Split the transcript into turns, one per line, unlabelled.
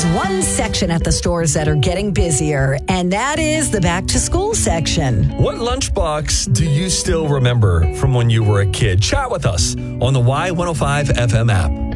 There's one section at the stores that are getting busier, and that is the back to school section.
What lunchbox do you still remember from when you were a kid? Chat with us on the Y105 FM app.